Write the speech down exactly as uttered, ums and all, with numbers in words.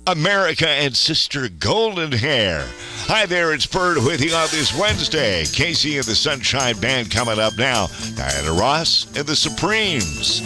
America and Sister Golden Hair. Hi there, it's Bird with you on this Wednesday. Casey and the Sunshine Band coming up now. Diana Ross and the Supremes.